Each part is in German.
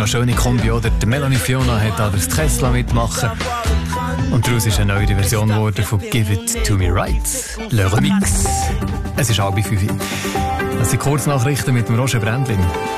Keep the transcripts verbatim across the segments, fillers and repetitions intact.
noch schöne Kombi, oder? Die Melanie Fiona hat da das Tesla mitmachen. Und daraus ist eine neue Version geworden von Give It To Me Right, Le Remix. Es ist halb fünf. Das sind Kurznachrichten mit dem Roger Brändlin.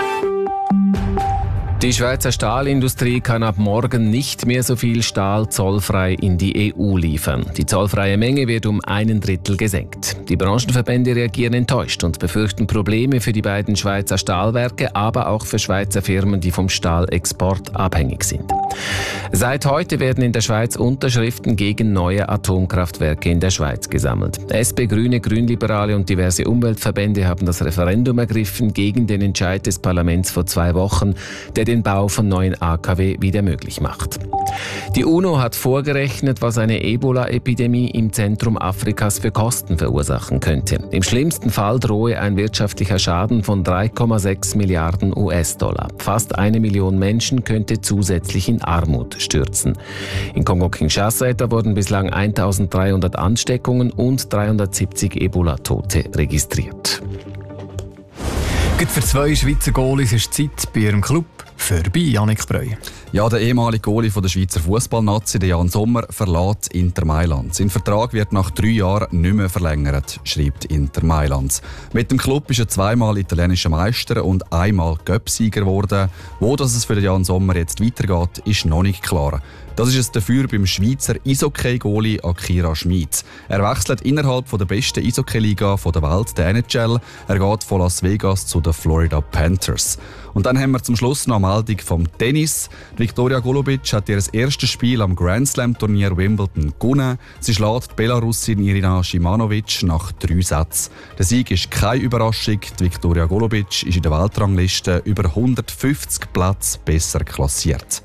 Die Schweizer Stahlindustrie kann ab morgen nicht mehr so viel Stahl zollfrei in die E U liefern. Die zollfreie Menge wird um einen Drittel gesenkt. Die Branchenverbände reagieren enttäuscht und befürchten Probleme für die beiden Schweizer Stahlwerke, aber auch für Schweizer Firmen, die vom Stahlexport abhängig sind. Seit heute werden in der Schweiz Unterschriften gegen neue Atomkraftwerke in der Schweiz gesammelt. S P, Grüne, Grünliberale und diverse Umweltverbände haben das Referendum ergriffen gegen den Entscheid des Parlaments vor zwei Wochen, der den Bau von neuen A K W wieder möglich macht. Die UNO hat vorgerechnet, was eine Ebola-Epidemie im Zentrum Afrikas für Kosten verursachen könnte. Im schlimmsten Fall drohe ein wirtschaftlicher Schaden von drei Komma sechs Milliarden U S-Dollar. Fast eine Million Menschen könnte zusätzlich in Armut stürzen. In Kongo-Kinshasa etwa wurden bislang eintausenddreihundert Ansteckungen und dreihundertsiebzig Ebola-Tote registriert. Gut, für zwei Schweizer Goalies ist Zeit bei ihrem Club vorbei, Jannik Breu. Ja, der ehemalige Goalie von der Schweizer Fußballnazi, Jan Sommer, verlässt Inter Mailand. Sein Vertrag wird nach drei Jahren nicht mehr verlängert, schreibt Inter Mailand. Mit dem Club ist er zweimal italienischer Meister und einmal Cup-Sieger geworden. Wo das es für Jan Sommer jetzt weitergeht, ist noch nicht klar. Das ist es dafür beim Schweizer Eishockey-Goalie Akira Schmid. Er wechselt innerhalb der besten Eishockey-Liga der Welt, der N H L. Er geht von Las Vegas zu den Florida Panthers. Und dann haben wir zum Schluss noch eine Meldung vom Tennis. Viktoria Golubic hat ihr erstes Spiel am Grand Slam-Turnier Wimbledon gewonnen. Sie schlägt die Belarusin Irina Shimanovic nach drei Sätzen. Der Sieg ist keine Überraschung. Die Viktoria Golubic ist in der Weltrangliste über hundertfünfzig Plätze besser klassiert.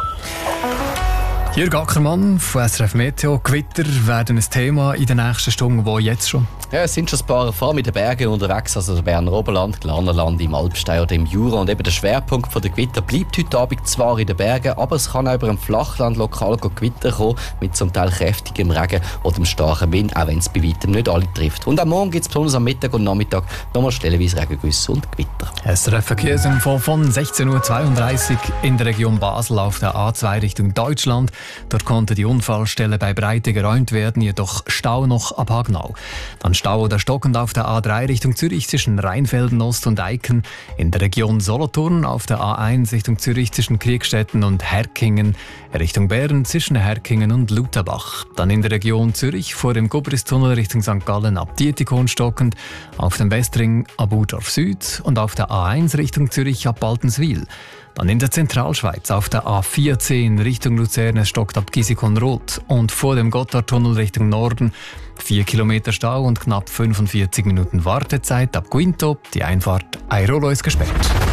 Jürg Ackermann von S R F Meteo. Gewitter werden ein Thema in den nächsten Stunden, wo jetzt schon? Ja, es sind schon ein paar, vor allem in den Bergen unterwegs, also das Berner Oberland, Glarnerland, im Alpstein oder im Jura. Und eben der Schwerpunkt der Gewitter bleibt heute Abend zwar in den Bergen, aber es kann auch über ein Flachland lokal Gewitter kommen, mit zum Teil kräftigem Regen oder einem starken Wind, auch wenn es bei weitem nicht alle trifft. Und am Morgen gibt es besonders am Mittag und Nachmittag nochmal stellenweise Regengüsse und Gewitter. S R F Verkehrsinfo von sechzehn Uhr zweiunddreißig in der Region Basel auf der A zwei Richtung Deutschland. Dort konnte die Unfallstelle bei Breite geräumt werden, jedoch Stau noch ab Hagnau. Dann Stau oder stockend auf der A drei Richtung Zürich zwischen Rheinfelden Ost und Eiken. In der Region Solothurn auf der A eins Richtung Zürich zwischen Kriegstetten und Herkingen. Richtung Bern zwischen Herkingen und Lutherbach. Dann in der Region Zürich vor dem Gubristunnel Richtung Sankt Gallen ab Dietikon stockend. Auf dem Westring ab Urdorf Süd und auf der A eins Richtung Zürich ab Baltenswil. Dann in der Zentralschweiz auf der A vierzehn Richtung Luzern, es stockt ab Gisikon-Rot. Und vor dem Gotthardtunnel Richtung Norden vier Kilometer Stau und knapp fünfundvierzig Minuten Wartezeit ab Guinto. Die Einfahrt Airolo ist gesperrt.